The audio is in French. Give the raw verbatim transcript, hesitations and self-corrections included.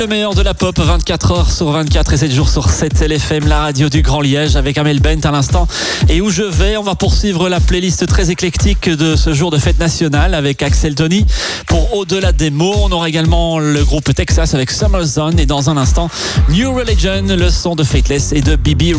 Le meilleur de la pop, vingt-quatre heures sur vingt-quatre et sept jours sur sept, L F M, la radio du Grand Liège avec Amel Bent à l'instant. Et où je vais, on va poursuivre la playlist très éclectique de ce jour de fête nationale avec Axel Tony pour Au-delà des mots. On aura également le groupe Texas avec Summer Zone et dans un instant, New Religion, le son de Fateless et de B B